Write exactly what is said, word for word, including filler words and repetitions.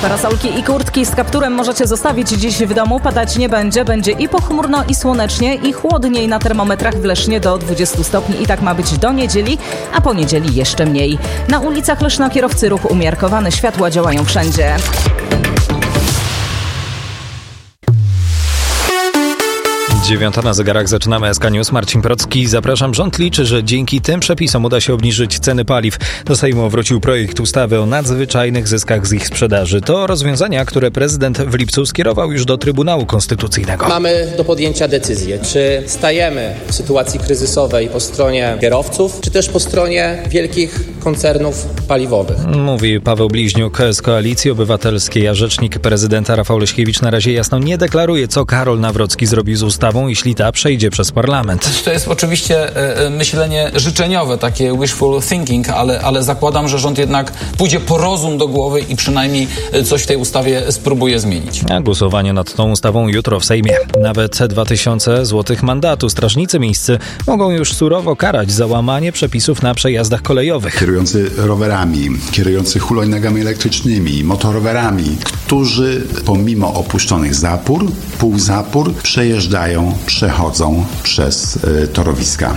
Parasolki i kurtki z kapturem możecie zostawić dziś w domu. Padać nie będzie. Będzie i pochmurno, i słonecznie, i chłodniej na termometrach w Lesznie do dwudziestu stopni. I tak ma być do niedzieli, a po niedzieli jeszcze mniej. Na ulicach Leszna kierowcy ruch umiarkowany. Światła działają wszędzie. Dziewiąta na zegarach, zaczynamy S K News. Marcin Procki, zapraszam. Rząd liczy, że dzięki tym przepisom uda się obniżyć ceny paliw. Do Sejmu wrócił projekt ustawy o nadzwyczajnych zyskach z ich sprzedaży. To rozwiązania, które prezydent w lipcu skierował już do Trybunału Konstytucyjnego. Mamy do podjęcia decyzję, czy stajemy w sytuacji kryzysowej po stronie kierowców, czy też po stronie wielkich koncernów paliwowych. Mówi Paweł Bliźniuk z Koalicji Obywatelskiej, a rzecznik prezydenta Rafał Leśkiewicz na razie jasno nie deklaruje, co Karol Nawrocki zrobi z ustawą, jeśli ta przejdzie przez parlament. To jest oczywiście e, myślenie życzeniowe, takie wishful thinking, ale, ale zakładam, że rząd jednak pójdzie po rozum do głowy i przynajmniej coś w tej ustawie spróbuje zmienić. A głosowanie nad tą ustawą jutro w Sejmie. Nawet dwa tysiące złotych mandatu. Strażnicy miejscy mogą już surowo karać za łamanie przepisów na przejazdach kolejowych. Kierujący rowerami, kierujący hulajnogami elektrycznymi, motorowerami, którzy pomimo opuszczonych zapór, półzapór przejeżdżają, przechodzą przez y, torowiska.